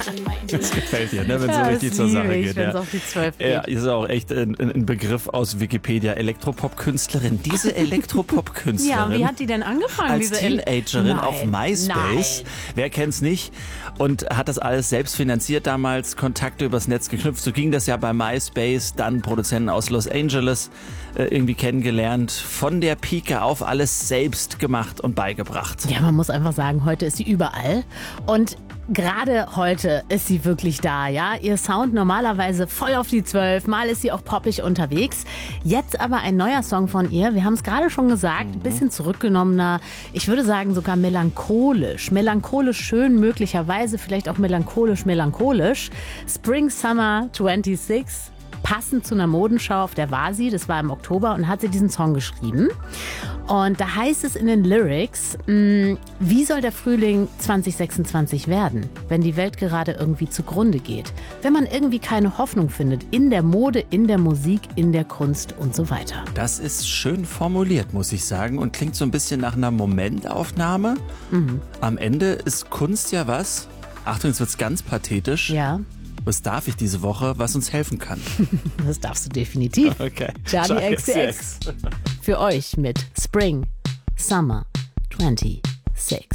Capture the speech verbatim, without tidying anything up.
Das gefällt dir, ne, wenn es Ja, so richtig das zur liebe Sache ich, geht. wenn's Ja. auf die zwölf geht. Ja, ist auch echt ein, ein Begriff aus Wikipedia. Elektropop-Künstlerin. Diese Elektropop-Künstlerin. Ja, wie hat die denn angefangen? Als diese El- Teenagerin Nein, auf MySpace. Nein. Wer kennt's nicht? Und hat das alles selbst finanziert damals, Kontakte übers Netz geknüpft. So ging das ja bei MySpace. Dann Produzenten aus Los Angeles äh, irgendwie kennengelernt. Von der Pike auf alles selbst gemacht und beigebracht. Ja, man muss einfach sagen, heute ist sie überall. Und gerade heute ist sie wirklich da, ja. Ihr Sound normalerweise voll auf die zwölf, mal ist sie auch poppig unterwegs. Jetzt aber ein neuer Song von ihr, wir haben es gerade schon gesagt, ein bisschen zurückgenommener, ich würde sagen sogar melancholisch. Melancholisch schön, möglicherweise vielleicht auch melancholisch, melancholisch. Spring Summer sechsundzwanzig. Passend zu einer Modenschau, auf der war sie, das war im Oktober, und hat sie diesen Song geschrieben. Und da heißt es in den Lyrics, mh, wie soll der Frühling zwanzig sechsundzwanzig werden, wenn die Welt gerade irgendwie zugrunde geht? Wenn man irgendwie keine Hoffnung findet in der Mode, in der Musik, in der Kunst und so weiter. Das ist schön formuliert, muss ich sagen, und klingt so ein bisschen nach einer Momentaufnahme. Mhm. Am Ende ist Kunst ja was? Achtung, jetzt wird's ganz pathetisch. Ja. Was darf ich diese Woche, was uns helfen kann? Das darfst du definitiv. Okay. Charlie X C X. Für euch mit Spring Summer sechsundzwanzig.